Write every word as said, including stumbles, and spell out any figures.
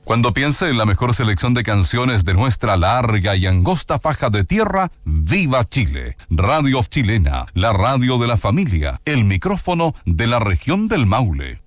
Cuando piense en la mejor selección de canciones de nuestra larga y angosta faja de tierra, ¡viva Chile! Radio Chilena, la radio de la familia, el micrófono de la región del Maule.